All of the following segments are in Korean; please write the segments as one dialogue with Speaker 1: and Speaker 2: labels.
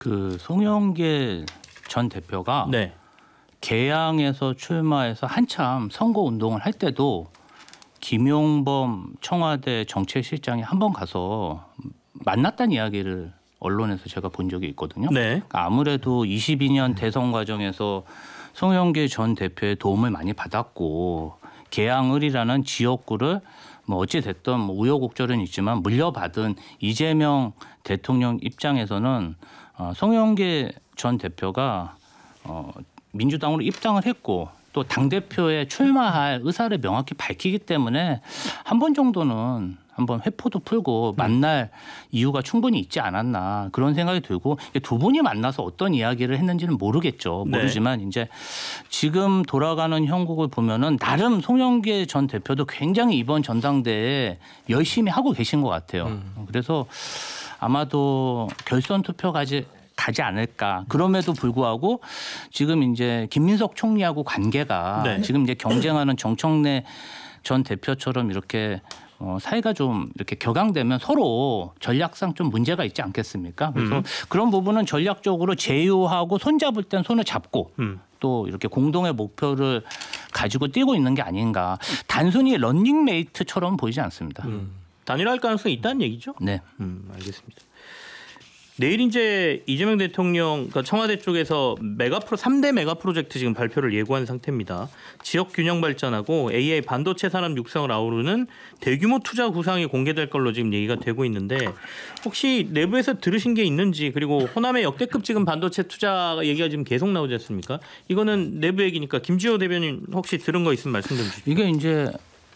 Speaker 1: 그 송영길 전 대표가
Speaker 2: 네.
Speaker 1: 개항에서 출마해서 한참 선거 운동을 할 때도 김용범 청와대 정책실장이 한번 가서 만났다는 이야기를 언론에서 제가 본 적이 있거든요.
Speaker 2: 네.
Speaker 1: 아무래도 22년 대선 과정에서 송영길 전 대표의 도움을 많이 받았고 개항을이라는 지역구를 뭐 어찌 됐든 뭐 우여곡절은 있지만 물려받은 이재명 대통령 입장에서는 송영길 전 대표가 민주당으로 입당을 했고 또 당대표에 출마할 의사를 명확히 밝히기 때문에 한 번 정도는 한번 회포도 풀고 만날 이유가 충분히 있지 않았나 그런 생각이 들고 두 분이 만나서 어떤 이야기를 했는지는 모르겠죠. 모르지만 네. 이제 지금 돌아가는 형국을 보면은 나름 송영길 전 대표도 굉장히 이번 전당대회에 열심히 하고 계신 것 같아요. 그래서 아마도 결선 투표까지 가지 않을까. 그럼에도 불구하고 지금 이제 김민석 총리하고 관계가 네. 지금 이제 경쟁하는 정청래 전 대표처럼 이렇게 사이가 좀 이렇게 격앙되면 서로 전략상 좀 문제가 있지 않겠습니까? 그래서 그런 부분은 전략적으로 제휴하고 손잡을 땐 손을 잡고 또 이렇게 공동의 목표를 가지고 뛰고 있는 게 아닌가. 단순히 런닝메이트처럼 보이지 않습니다.
Speaker 2: 단일화할 가능성이 있다는 얘기죠?
Speaker 1: 네.
Speaker 2: 알겠습니다. 내일 이제 이재명 대통령 그러니까 청와대 쪽에서 3대 메가 프로젝트 지금 발표를 예고한 상태입니다. 지역 균형 발전하고 AI 반도체 산업 육성을 아우르는 대규모 투자 구상이 공개될 걸로 지금 얘기가 되고 있는데 혹시 내부에서 들으신 게 있는지 그리고 호남의 역대급 지금 반도체 투자 얘기가 지금 계속 나오지 않습니까? 이거는 내부 얘기니까 김지호 대변인 혹시 들은 거 있으면 말씀 좀 주시죠.
Speaker 1: 이게 이제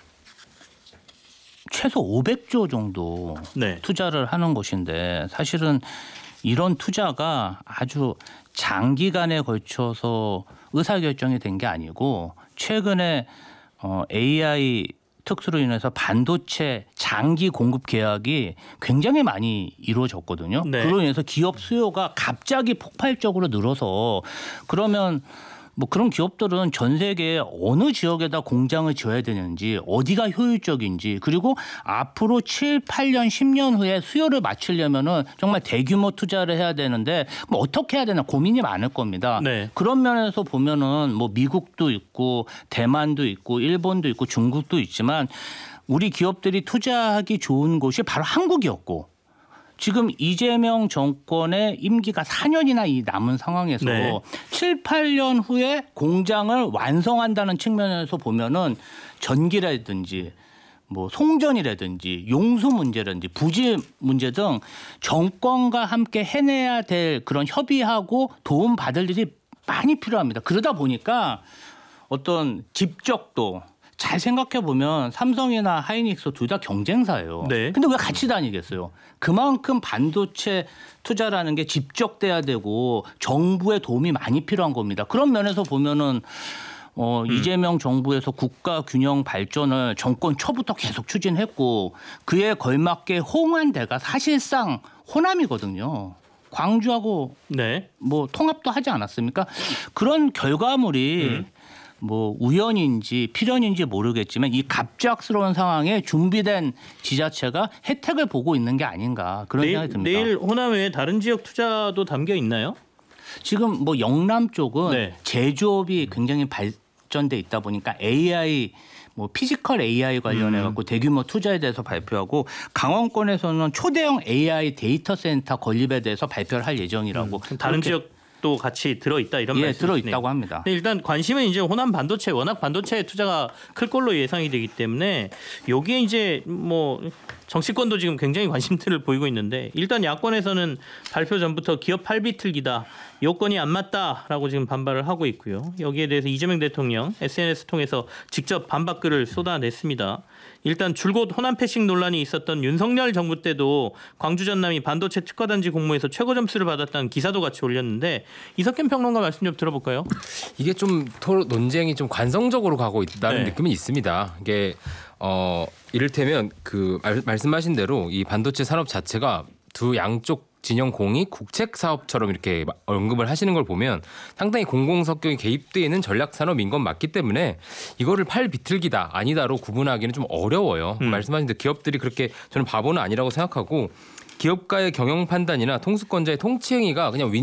Speaker 1: 최소 500조 정도
Speaker 2: 네.
Speaker 1: 투자를 하는 것인데 사실은 이런 투자가 아주 장기간에 걸쳐서 의사결정이 된 게 아니고 최근에 AI 특수로 인해서 반도체 장기 공급 계약이 굉장히 많이 이루어졌거든요.
Speaker 2: 네.
Speaker 1: 그로 인해서 기업 수요가 갑자기 폭발적으로 늘어서 그러면 뭐 그런 기업들은 전 세계에 어느 지역에다 공장을 지어야 되는지 어디가 효율적인지 그리고 앞으로 7, 8년, 10년 후에 수요를 맞추려면은 정말 대규모 투자를 해야 되는데 뭐 어떻게 해야 되나 고민이 많을 겁니다.
Speaker 2: 네.
Speaker 1: 그런 면에서 보면은 뭐 미국도 있고 대만도 있고 일본도 있고 중국도 있지만 우리 기업들이 투자하기 좋은 곳이 바로 한국이었고 지금 이재명 정권의 임기가 4년이나 남은 상황에서
Speaker 2: 네.
Speaker 1: 7, 8년 후에 공장을 완성한다는 측면에서 보면은 전기라든지 뭐 송전이라든지 용수 문제라든지 부지 문제 등 정권과 함께 해내야 될 그런 협의하고 도움 받을 일이 많이 필요합니다. 그러다 보니까 어떤 집적도 잘 생각해 보면 삼성이나 하이닉스 둘 다 경쟁사예요.
Speaker 2: 네.
Speaker 1: 근데 왜 같이 다니겠어요? 그만큼 반도체 투자라는 게 집적돼야 되고 정부의 도움이 많이 필요한 겁니다. 그런 면에서 보면은 이재명 정부에서 국가 균형 발전을 정권 초부터 계속 추진했고 그에 걸맞게 호응한 데가 사실상 호남이거든요. 광주하고
Speaker 2: 네.
Speaker 1: 뭐 통합도 하지 않았습니까? 그런 결과물이 뭐 우연인지 필연인지 모르겠지만 이 갑작스러운 상황에 준비된 지자체가 혜택을 보고 있는 게 아닌가 그런 생각이 듭니다.
Speaker 2: 내일 호남 외에 다른 지역 투자도 담겨 있나요?
Speaker 1: 지금 뭐 영남 쪽은
Speaker 2: 네.
Speaker 1: 제조업이 굉장히 발전돼 있다 보니까 AI 뭐 피지컬 AI 관련해 갖고 대규모 투자에 대해서 발표하고 강원권에서는 초대형 AI 데이터 센터 건립에 대해서 발표를 할 예정이라고.
Speaker 2: 다른 지역 또 같이 들어있다 이런 말씀이시네요.
Speaker 1: 들어있다고 합니다.
Speaker 2: 일단 관심은 이제 호남 반도체 워낙 반도체 투자가 클 걸로 예상이 되기 때문에 여기에 이제 뭐 정치권도 지금 굉장히 관심들을 보이고 있는데 일단 야권에서는 발표 전부터 기업 팔비틀기다. 요건이 안 맞다라고 지금 반발을 하고 있고요. 여기에 대해서 이재명 대통령 SNS 통해서 직접 반박글을 쏟아냈습니다. 일단 줄곧 호남 패싱 논란이 있었던 윤석열 정부 때도 광주 전남이 반도체 특화단지 공모에서 최고 점수를 받았다는 기사도 같이 올렸는데 이석현 평론가 말씀 좀 들어볼까요?
Speaker 3: 이게 좀 논쟁이 좀 관성적으로 가고 있다는 느낌이 있습니다. 이게 이를테면 그 말씀하신 대로 이 반도체 산업 자체가 두 양쪽 진영 공이 국책 사업처럼 이렇게 언급을 하시는 걸 보면 상당히 공공석경이 개입되어 있는 전략 산업인 건 맞기 때문에 이거를 팔 비틀기다 아니다로 구분하기는 좀 어려워요. 말씀하신 대로 기업들이 그렇게 저는 바보는 아니라고 생각하고 기업가의 경영 판단이나 통수권자의 통치 행위가 그냥